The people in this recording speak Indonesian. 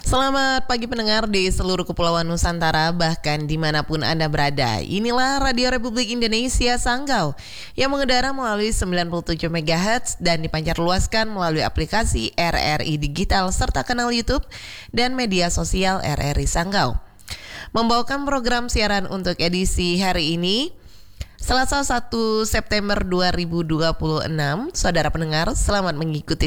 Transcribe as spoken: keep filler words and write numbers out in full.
Selamat pagi pendengar di seluruh kepulauan Nusantara, bahkan dimanapun Anda berada. Inilah Radio Republik Indonesia Sanggau yang mengudara melalui sembilan puluh tujuh megahertz dan dipancarluaskan melalui aplikasi R R I Digital serta kanal YouTube dan media sosial R R I Sanggau. Membawakan program siaran untuk edisi hari ini, Selasa satu September dua ribu dua puluh enam. Saudara pendengar, selamat mengikuti